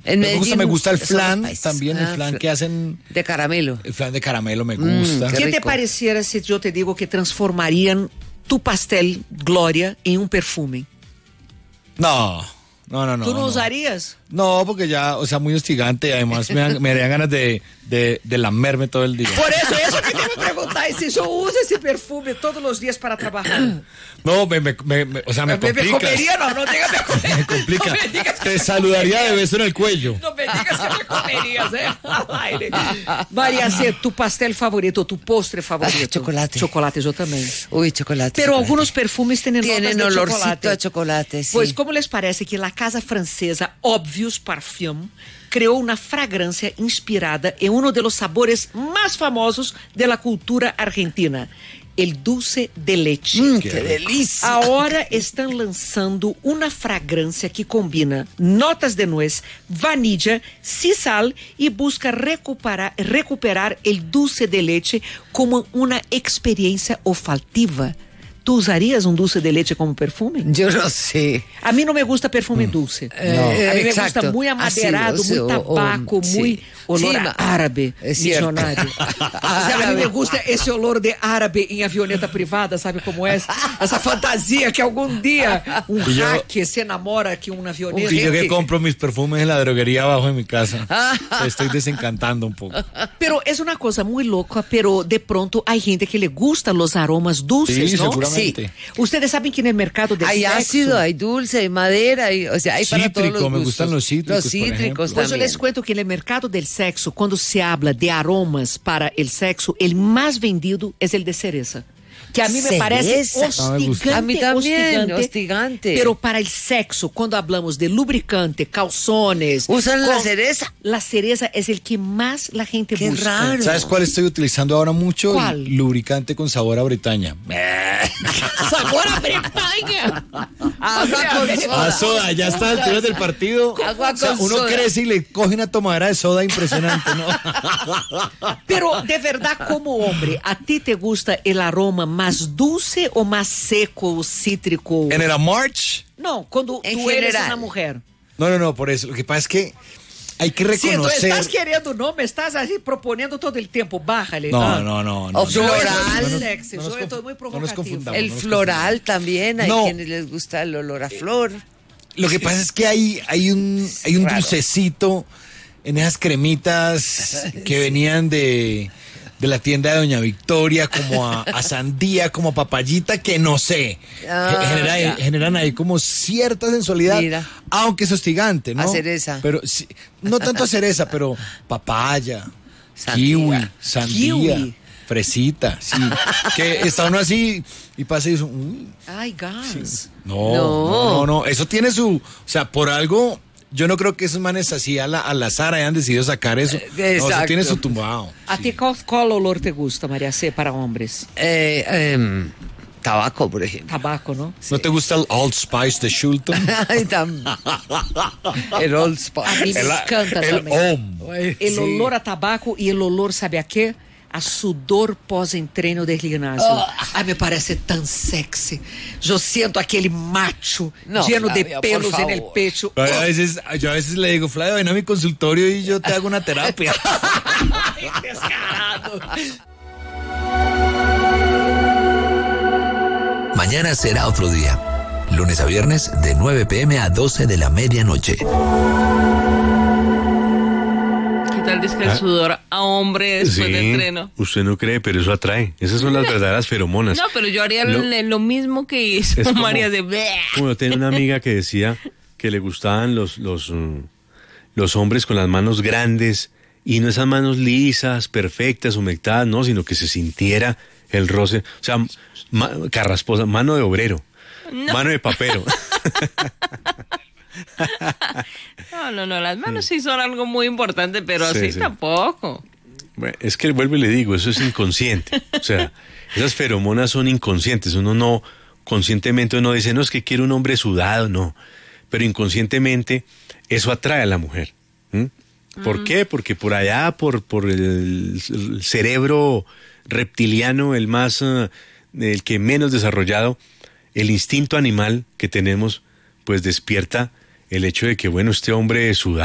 En Medellín me gusta el son flan, los países. también el flan que hacen. De caramelo. El flan de caramelo me gusta. qué ¿Qué te rico. pareciera si yo te digo que transformarían tu pastel Gloria en un perfume? No. ¿Tú no usarías? No, porque ya, o sea, muy hostigante. Además, me darían ganas de lamerme todo el día. Por eso que te voy a preguntar, si yo uso ese perfume todos los días para trabajar. No, o sea, me complica. Me comería, no digas me comería. Me complica. No me digas que Te me saludaría comerías. de beso en el cuello. No me digas que me comerías, al aire. María C., tu pastel favorito, tu postre favorito. Chocolate. Chocolate, yo también. Uy, chocolate. Pero chocolate. algunos perfumes tienen Tienen notas de olorcito chocolate. a chocolate, sí. Pues, ¿cómo les parece que la casa francesa Obvious Parfum creó una fragancia inspirada en uno de los sabores más famosos de la cultura argentina, el dulce de leche? ¡Qué delicia! Ahora están lanzando una fragancia que combina notas de nuez, vainilla, sisal y busca recuperar el dulce de leche como una experiencia olfativa. ¿Tú usarías un dulce de leche como perfume? Yo no sé. A mí no me gusta perfume dulce. A mí me gusta muy amaderado, Ácido, muy tabaco, sí. muy olor Sí, a árabe, es cierto. millonario. O sea, a mí me gusta ese olor de árabe en avioneta privada, ¿sabe cómo es? Esa fantasía que algún día un Y yo- jaque se enamora que una avioneta. Y yo que compro mis perfumes en la droguería abajo de mi casa. Me estoy desencantando un poco. Pero es una cosa muy loca, pero de pronto hay gente que le gustan los aromas dulces, Sí, ¿no? seguramente. Ustedes saben que en el mercado del Hay sexo, ácido, hay dulce, hay madera, o sea, hay para todos Cítrico, los me gustos. gustan los cítricos, Los por ejemplo. cítricos Pues yo también. les cuento que en el mercado del sexo, cuando se habla de aromas para el sexo, el más vendido es el de cereza. Que a mí me parece Cereza. No me gusta. hostigante, A mí también, hostigante. Pero para el sexo, cuando hablamos de lubricante, calzones... ¿Usan la cereza? La cereza es el que más la gente Qué busca. raro. ¿Sabes cuál estoy utilizando ahora mucho? ¿Cuál? Lubricante con sabor a Bretaña. ¡Sabor a Bretaña! Agua con soda. A soda, ya está al final del partido. Agua O sea, con uno soda. crece y le coge una tomadera de soda impresionante, ¿no? Pero de verdad, como hombre, ¿a ti te gusta el aroma más dulce o más seco, cítrico? En el March. No, cuando En tú eres general. una mujer. No, por eso. Lo que pasa es que hay que Si tú reconocer. estás queriendo, no me estás así proponiendo todo el tiempo, bájale. No. O Yo floral. estoy muy sexy, No nos yo estoy muy no nos provocativo. confundamos. El no nos floral también, hay No. quienes les gusta el olor a flor. Lo que pasa es que hay un Raro. dulcecito en esas cremitas que venían de la tienda de Doña Victoria, como a sandía, como a papayita, que no sé. Generan ahí como cierta sensualidad, Mira. aunque es hostigante, ¿no? A cereza. Pero sí, no tanto a cereza, pero papaya, Sandía. kiwi, sandía. Kiwi. Fresita, sí. Que está uno así y pasa y dice, uy, Ay, gas. no. Eso tiene su. O sea, por algo. Yo no creo que esos manes así al azar hayan decidido sacar eso. No, eso exacto. tiene su tumbado. ¿A ti cuál olor te gusta, María C., para hombres? Tabaco, por ejemplo. Tabaco, ¿no? ¿No te gusta el Old Spice de Shulton? Ay, el Old A mí Spice. me encanta el también. Om. El Sí. olor a tabaco y el olor, ¿sabe a qué? A sudor pós-entreno del gimnasio. Ay, me parece tan sexy. Yo siento aquele macho No, lleno de Flavia, por pelos en el favor. pecho. Yo a veces le digo, Flavio, ven a mi consultorio y yo te hago una terapia. Ay, descarado. Mañana será otro día. Lunes a viernes de 9 p.m. a 12 de la medianoche. ¿Qué tal dice el sudor a hombre después del entreno? Usted no cree, pero eso atrae. Esas son las verdaderas feromonas. No, pero yo haría Lo- lo mismo que hizo Es como- María de... Como yo tenía una amiga que decía que le gustaban los hombres con las manos grandes y no esas manos lisas, perfectas, humectadas, no, sino que se sintiera el roce. O sea, carrasposa, mano de obrero, mano de papero. No, las manos sí son algo muy importante, pero Sí, así sí. tampoco. Bueno, es que vuelvo y le digo, eso es inconsciente. O sea, esas feromonas son inconscientes. Uno no, conscientemente uno dice, no, es que quiero un hombre sudado, no. Pero inconscientemente eso atrae a la mujer. ¿M? ¿Por qué? Porque por allá, por el cerebro reptiliano, el que menos desarrollado, el instinto animal que tenemos, pues despierta el hecho de que, bueno, este hombre sudado